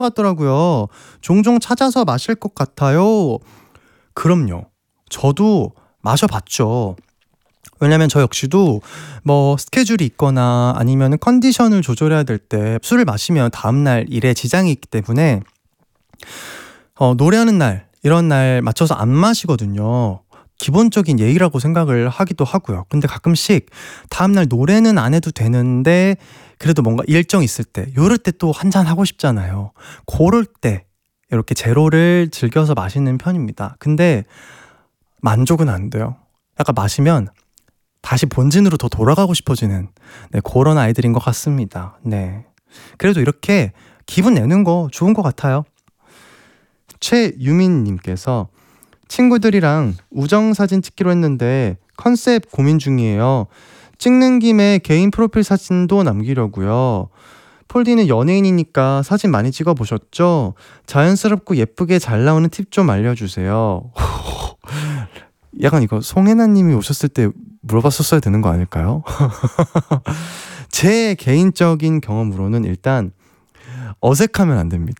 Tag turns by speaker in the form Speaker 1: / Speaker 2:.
Speaker 1: 하더라고요. 종종 찾아서 마실 것 같아요. 그럼요. 저도 마셔봤죠. 왜냐면 저 역시도 뭐 스케줄이 있거나 아니면 컨디션을 조절해야 될 때 술을 마시면 다음날 일에 지장이 있기 때문에 노래하는 날 이런 날 맞춰서 안 마시거든요. 기본적인 예의라고 생각을 하기도 하고요. 근데 가끔씩 다음날 노래는 안 해도 되는데 그래도 뭔가 일정 있을 때 요럴 때 또 한잔 하고 싶잖아요. 고럴 때 이렇게 제로를 즐겨서 마시는 편입니다. 근데 만족은 안 돼요. 약간 마시면 다시 본진으로 더 돌아가고 싶어지는 그런 아이들인 것 같습니다. 네. 그래도 이렇게 기분 내는 거 좋은 것 같아요. 최유민님께서 친구들이랑 우정사진 찍기로 했는데 컨셉 고민 중이에요. 찍는 김에 개인 프로필 사진도 남기려고요. 폴디는 연예인이니까 사진 많이 찍어보셨죠? 자연스럽고 예쁘게 잘 나오는 팁 좀 알려주세요. 약간 이거 송혜나님이 오셨을 때 물어봤었어야 되는 거 아닐까요? 제 개인적인 경험으로는 일단 어색하면 안 됩니다.